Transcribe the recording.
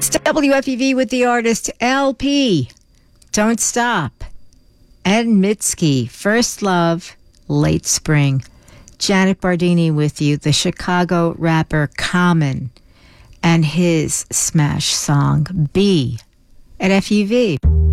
It's WFEV with the artist LP, Don't Stop. Ed Mitski, First Love, Late Spring. Janet Bardini with you, the Chicago rapper Common, and his smash song, B, at FEV.